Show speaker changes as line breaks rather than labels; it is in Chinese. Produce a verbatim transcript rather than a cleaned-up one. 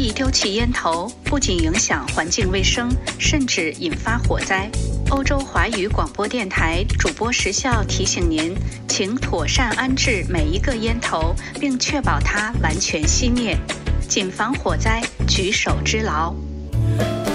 意丢弃烟头，不仅影响环境卫生，甚至引发火灾。欧洲华语广播电台主播时效提醒您，请妥善安置每一个烟头，并确保它完全熄灭，谨防火灾，举手之劳。